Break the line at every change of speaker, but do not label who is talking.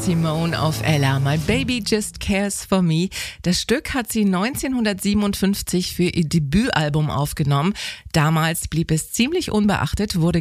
Simone auf Ella. My Baby Just Cares for Me. Das Stück hat sie 1957 für ihr Debütalbum aufgenommen. Damals blieb es ziemlich unbeachtet, wurde